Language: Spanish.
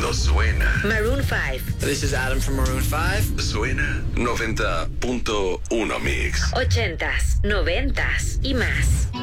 No suena. Maroon 5. This is Adam from Maroon 5. Suena 90.1 Mix. 80s, 90s y más.